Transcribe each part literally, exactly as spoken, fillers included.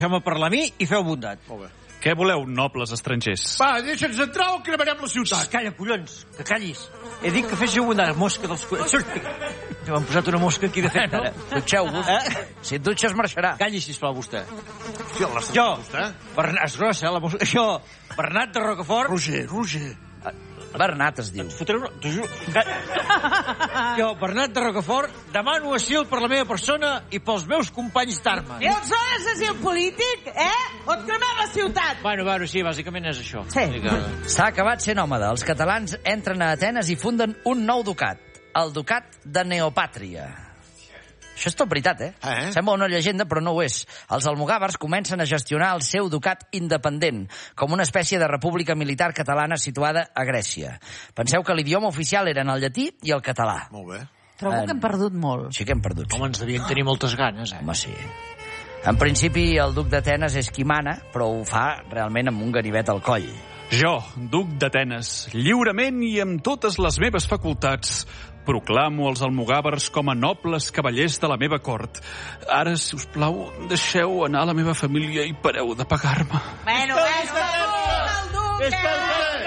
Deixeu-me parlar a mi i feu bondat. Molt bé. Què voleu, nobles estrangers? Va, deixa'ns entrar o cremarem la ciutat. Calla, collons, que callis. He dit que féssiu bondat, mosca dels collons. Surti. M'han posat una mosca aquí de fet. Bueno, dutxeu-vos. Eh? Si et dutxes marxarà. Calli, sisplau, vostè. Hòstia, l'has Jo, vostè? Bernat, és grossa, eh, la mosca. Jo, Bernat de Rocafort. Roger, Roger. Bernat es diu. Fotreu una... T'ho juro. Jo, Bernat de Rocafort, demano asil per la meva persona i pels meus companys d'armes. I on són asil polític, eh? On cremem la ciutat? Bueno, bueno, sí, bàsicament és això. Sí. S'ha acabat sent nòmada. Els catalans entren a Atenes i funden un nou ducat. El ducat de Neopàtria. Això és tot veritat, eh? Eh? Sembla una llegenda, però no ho és. Els almogàvers comencen a gestionar el seu ducat independent, com una espècie de república militar catalana situada a Grècia. Penseu que l'idioma oficial eren el llatí i el català. Molt bé. Trobo que hem perdut molt. Sí que hem perdut. Home, ens devien tenir moltes ganes, eh? Home, sí. En principi, el duc d'Atenes és qui mana, però ho fa realment amb un ganivet al coll. Jo, duc d'Atenes, lliurement i amb totes les meves facultats, proclamo els almogàvers com a nobles cavallers de la meva cort. Ara, si us plau, deixeu anar la meva família i pareu de pagar-me. Bueno, bueno, el duc, És que el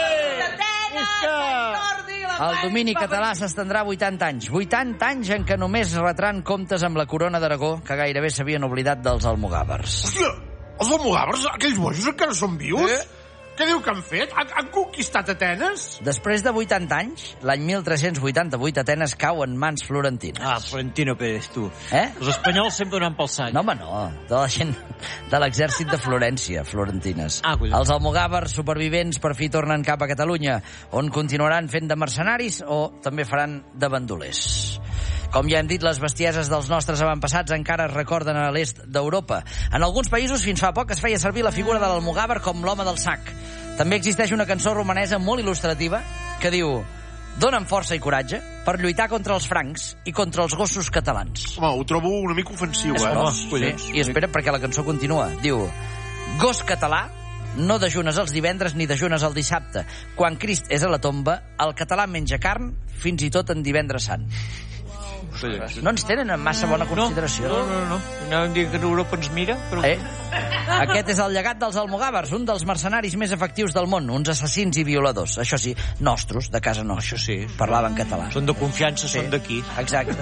El domini català s'estendrà vuitanta anys. vuitanta anys en què només retran comptes amb la corona d'Aragó, que gairebé s'havien oblidat dels almogàvers. Hòstia, els almogàvers, aquells bojos encara són vius? Eh? Què diu que han fet? Han, han conquistat Atenes? Després de vuitanta anys, l'any mil tres-cents vuitanta-vuit, Atenes cau en mans florentines. Ah, Florentino Pérez, tu. Eh? Els espanyols sempre donen pel sac. No, home, no. De la gent de l'exèrcit de Florència, florentines. Ah, collons. Els almogàvers supervivents per fi tornen cap a Catalunya, on continuaran fent de mercenaris o també faran de bandolers. Com ja hem dit, les bestieses dels nostres avantpassats encara es recorden a l'est d'Europa. En alguns països, fins fa poc, es feia servir la figura de l'almogàver com l'home del sac. També existeix una cançó romanesa molt il·lustrativa que diu: «Dóna'm força i coratge per lluitar contra els francs i contra els gossos catalans». Home, ho trobo una mica ofensiu, És eh? bo, collons. sí. I espera, perquè la cançó continua. Diu: «Gos català, no dejunes els divendres ni dejunes el dissabte. Quan Crist és a la tomba, el català menja carn fins i tot en divendres sant». No ens tenen en massa bona consideració. No, no, no. Anàvem dient que Europa ens mira, però... Eh? Aquest és el llegat dels almogàvers, un dels mercenaris més efectius del món, uns assassins i violadors. Això sí, nostres, de casa nostra. Això sí. Parlaven català. Són de confiança, són d'aquí. Exacte.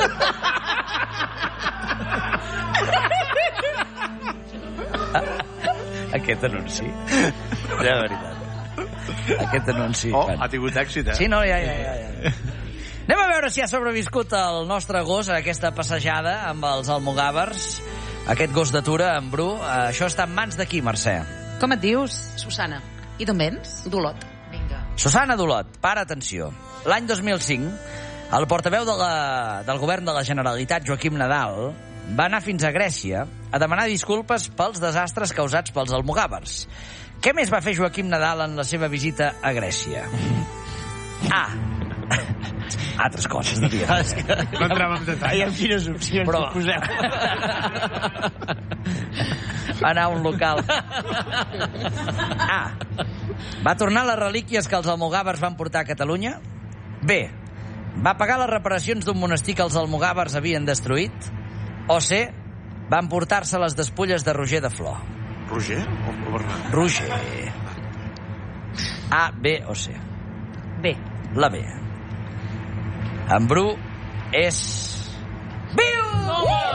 Aquest anunci. De veritat. Aquest anunci. Oh, bueno. ha tingut èxit, eh? Sí, no, ja, ja, ja. ja. Anem a veure si ha sobreviscut el nostre gos a aquesta passejada amb els almogàvers. Aquest gos d'atura, en Bru. Això està en mans de qui, Mercè? Com et dius? Susana. I d'on vens? Dolot. Vinga. Susana Dolot, para atenció. L'any dos mil cinc, el portaveu de la, del govern de la Generalitat, Joaquim Nadal, va anar fins a Grècia a demanar disculpes pels desastres causats pels almogàvers. Què més va fer Joaquim Nadal en la seva visita a Grècia? A. Altres coses, devia fer. No entrem en detall. Aviam quines opcions Però- poseu. Anar a un local. A. Va tornar les relíquies que els almogàvers van portar a Catalunya. B. Va pagar les reparacions d'un monestir que els almogàvers havien destruït. O C. Va emportar-se les despulles de Roger de Flor. Roger o Bernat? Roger. A, B o C. Bé. La B. En Bru és... Viu!